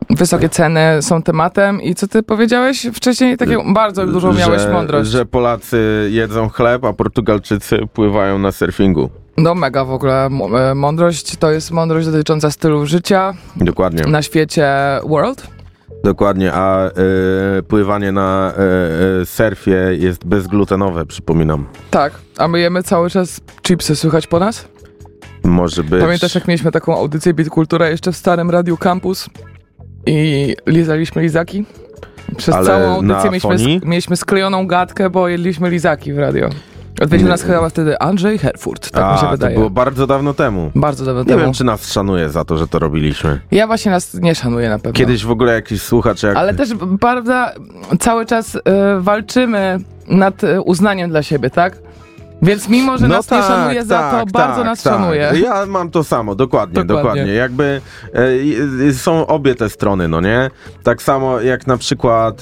Wysokie ceny są tematem i co ty powiedziałeś wcześniej? Bardzo dużą miałeś mądrość. Że Polacy jedzą chleb, a Portugalczycy pływają na surfingu. No mega w ogóle mądrość to jest mądrość dotycząca stylu życia. Dokładnie. Na świecie world. Dokładnie, a pływanie na surfie jest bezglutenowe, przypominam. Tak, a my jemy cały czas chipsy, słychać po nas? Może być. Pamiętasz, jak mieliśmy taką audycję Beat Kultura jeszcze w starym Radiu Campus i lizaliśmy lizaki? Przez całą audycję mieliśmy sklejoną gadkę, bo jedliśmy lizaki w radio. Odwiedził nas chyba wtedy Andrzej Herfurt, tak mi się wydaje. To było bardzo dawno temu. Nie wiem, czy nas szanuje za to, że to robiliśmy. Ja właśnie nas nie szanuję na pewno. Kiedyś w ogóle jakiś słuchacz... Ale też, prawda, cały czas walczymy nad uznaniem dla siebie, tak? Więc mimo, że nas nie szanuje za to, bardzo nas szanuje. Ja mam to samo, dokładnie. Jakby są obie te strony, no nie? Tak samo jak na przykład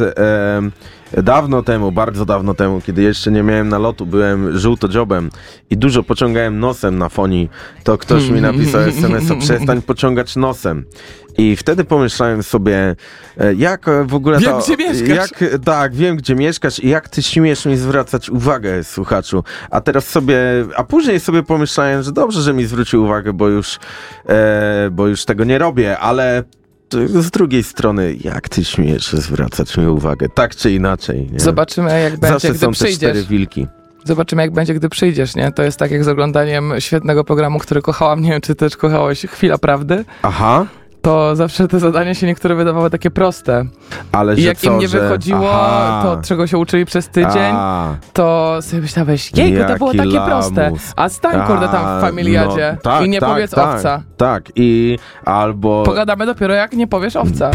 bardzo dawno temu, kiedy jeszcze nie miałem nalotu, byłem żółtodziobem i dużo pociągałem nosem na fonii, to ktoś mi napisał SMS-a, przestań pociągać nosem. I wtedy pomyślałem sobie, jak w ogóle wiem, gdzie mieszkasz. Wiem, gdzie mieszkasz i jak ty śmiesz mi zwracać uwagę, słuchaczu. A później sobie pomyślałem, że dobrze, że mi zwrócił uwagę, bo już tego nie robię, ale z drugiej strony, jak ty śmiesz zwracać mi uwagę, tak czy inaczej. Nie? Zobaczymy, jak będzie, zawsze gdy są przyjdziesz. Te 4 wilki. Zobaczymy, jak będzie, gdy przyjdziesz, nie? To jest tak jak z oglądaniem świetnego programu, który kochałam. Nie wiem, czy też kochałeś Chwila Prawdy. Aha. To zawsze te zadania się niektóre wydawały takie proste. Ale i jak im nie wychodziło, to czego się uczyli przez tydzień, to sobie myślałeś, jejku, to było takie proste. A stań, kurde, tam w familiadzie i nie powiedz owca. Tak, i albo... Pogadamy dopiero, jak nie powiesz owca.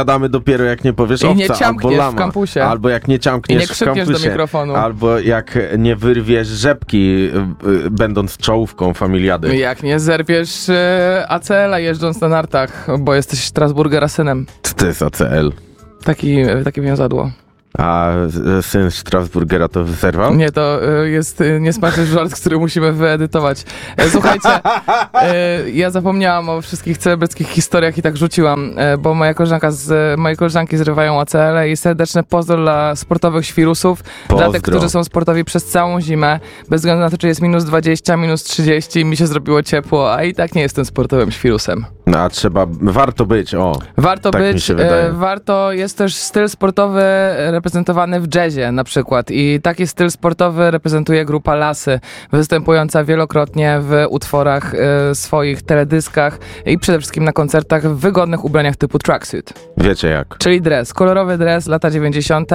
I nie ciamkniesz w kampusie. Albo jak nie ciamkniesz i nie krzykniesz do mikrofonu. Albo jak nie wyrwiesz rzepki, będąc czołówką familiady. Jak nie zerwiesz ACL-a jeżdżąc na nartach, bo jesteś Strasburgera synem. Co to jest ACL? Takie wiązadło. A syn Strasburgera to zerwał? Nie, to jest niesmaczny żart, który musimy wyedytować. Słuchajcie, ja zapomniałam o wszystkich celebryckich historiach i tak rzuciłam, bo moje koleżanki zrywają ACL i serdeczne pozdro dla sportowych świrusów, dla tych, którzy są sportowi przez całą zimę, bez względu na to, czy jest minus 20, minus 30, mi się zrobiło ciepło, a i tak nie jestem sportowym świrusem. No, a warto być, Warto tak być, mi się wydaje. jest też styl sportowy reprezentowany w jazzie na przykład i taki styl sportowy reprezentuje grupa Lasy, występująca wielokrotnie w utworach swoich, teledyskach i przede wszystkim na koncertach w wygodnych ubraniach typu tracksuit. Wiecie jak. Czyli kolorowy dres, lata 90.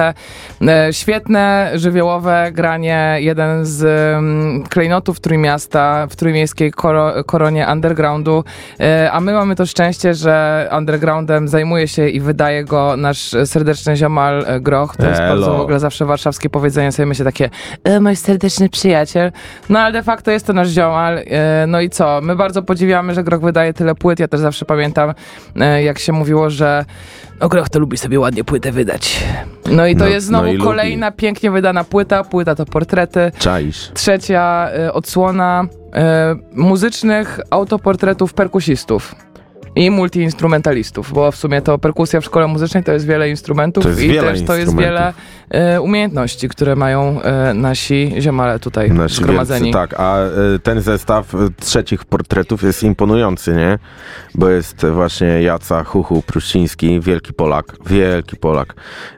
Świetne, żywiołowe granie, jeden z klejnotów Trójmiasta, w trójmiejskiej koronie undergroundu, a my mamy to szczęście, że undergroundem zajmuje się i wydaje go nasz serdeczny ziomal Groch. To jest bardzo w ogóle zawsze warszawskie powiedzenie, sobie myślę takie mój serdeczny przyjaciel. No ale de facto jest to nasz ziomal. No i co? My bardzo podziwiamy, że Groch wydaje tyle płyt. Ja też zawsze pamiętam, jak się mówiło, że Groch to lubi sobie ładnie płytę wydać. No i to jest znowu kolejna pięknie wydana płyta. Płyta to portrety. Czaisz. Trzecia odsłona muzycznych autoportretów perkusistów i multiinstrumentalistów, bo w sumie to perkusja w szkole muzycznej to jest wiele instrumentów to jest wiele umiejętności, które mają nasi ziomale tutaj zgromadzeni. Wielcy, tak, a ten zestaw trzecich portretów jest imponujący, nie? Bo jest właśnie Jaca Huchu Pruściński, wielki Polak.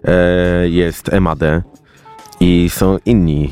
Jest Emadę i są inni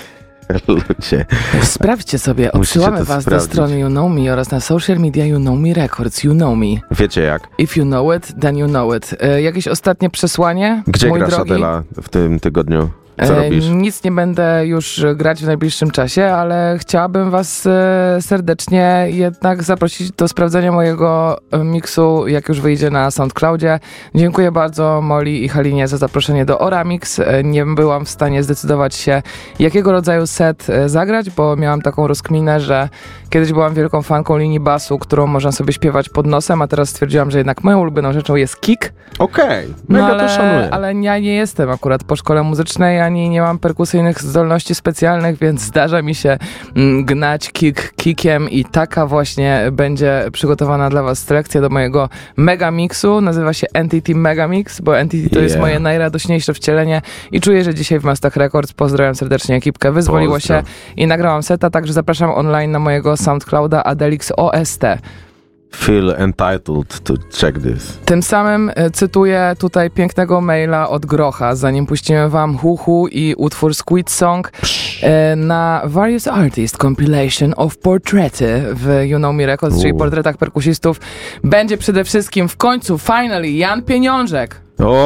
ludzie. Sprawdźcie sobie, odsyłamy was do strony You Know Me oraz na social media You Know Me Records, You Know Me. Wiecie jak. If you know it, then you know it. Jakieś ostatnie przesłanie? Gdzie grasz, Adela, w tym tygodniu? Co robisz? Nic nie będę już grać w najbliższym czasie, ale chciałabym was serdecznie jednak zaprosić do sprawdzenia mojego miksu, jak już wyjdzie na SoundCloudzie. Dziękuję bardzo Moli i Halinie za zaproszenie do Oramix. Nie byłam w stanie zdecydować się, jakiego rodzaju set zagrać, bo miałam taką rozkminę, że kiedyś byłam wielką fanką linii basu, którą można sobie śpiewać pod nosem, a teraz stwierdziłam, że jednak moją ulubioną rzeczą jest kick. Okej, mega to szanuję. Ale ja nie jestem akurat po szkole muzycznej, ani nie mam perkusyjnych zdolności specjalnych, więc zdarza mi się gnać kickiem i taka właśnie będzie przygotowana dla was selekcja do mojego megamixu. Nazywa się Entity Megamix, bo Entity to jest moje najradośniejsze wcielenie i czuję, że dzisiaj w Mastach Records, pozdrawiam serdecznie ekipkę, wyzwoliło się i nagrałam seta, także zapraszam online na mojego SoundClouda Adelix OST. Feel entitled to check this. Tym samym cytuję tutaj pięknego maila od Grocha, zanim puścimy wam Huhu i utwór Squid Song na Various Artists Compilation of Portraity w You Know Me Records, czyli portretach perkusistów. Będzie przede wszystkim w końcu, finally, Jan Pieniążek.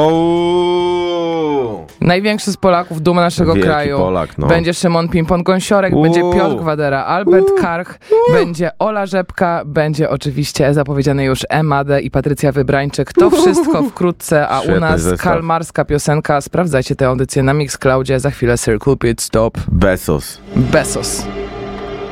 Największy z Polaków, duma naszego kraju. Polak, no. Będzie Szymon Pimpon-Gąsiorek, będzie Piotr Gwadera, Albert Karch, będzie Ola Rzepka, będzie oczywiście zapowiedziany już Emade i Patrycja Wybrańczyk. To wszystko wkrótce, a Świetny u nas zestaw. kalmarska piosenka. Sprawdzajcie tę audycję na Mixcloudzie, za chwilę Circle Pit Stop. Bezos. Bezos.